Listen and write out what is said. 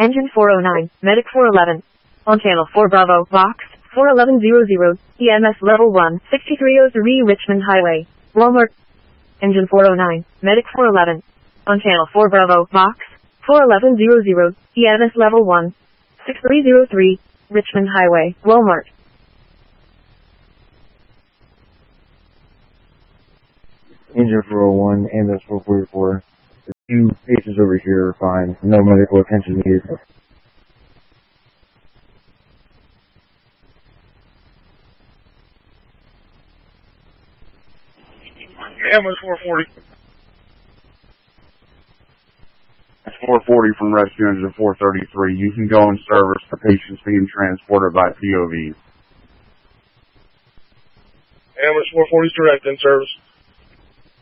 Engine 409, Medic 411. On Channel 4 Bravo, Box 41100, EMS Level 1, 6303 Richmond Highway, Walmart. Engine 409, Medic 411. On Channel 4 Bravo, Box 41100, EMS Level 1, 6303 Richmond Highway, Walmart. Engine 401, ambulance 444. The two patients over here are fine. No medical attention needed. Ambulance 440. That's 440 from Rescue Engine 433. You can go in service. The patient's being transported by POV. Ambulance 440 is direct in service.